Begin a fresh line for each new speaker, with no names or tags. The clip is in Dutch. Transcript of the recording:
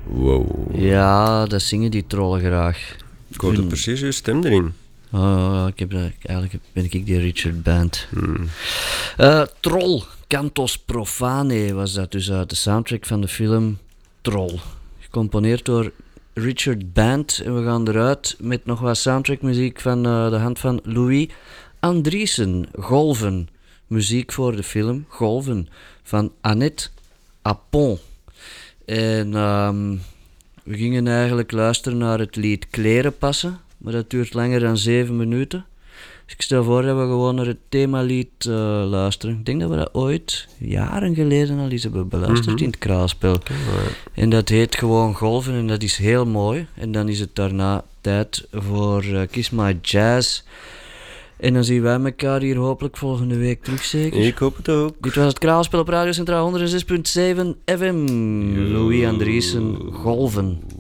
Wow.
Ja, dat zingen die trollen graag.
Ik hoorde precies uw stem erin.
Eigenlijk ben ik die Richard Band. Troll, Cantos Profane was dat dus uit de soundtrack van de film Troll. Gecomponeerd door Richard Band. En we gaan eruit met nog wat soundtrackmuziek van de hand van Louis Andriessen. Golven. Muziek voor de film Golven van Annette Apon. En we gingen eigenlijk luisteren naar het lied Kleren passen. Maar dat duurt langer dan 7 minuten. Dus ik stel voor dat we gewoon naar het themalied luisteren. Ik denk dat we dat ooit, jaren geleden al eens hebben beluisterd in het Kraalspel. En dat heet gewoon Golven en dat is heel mooi. En dan is het daarna tijd voor Kiss My Jazz. En dan zien wij elkaar hier hopelijk volgende week terug, zeker?
Ik hoop het ook.
Dit was het Kraalspel op Radio Centraal 106.7 FM. Louis Andriessen, Golven.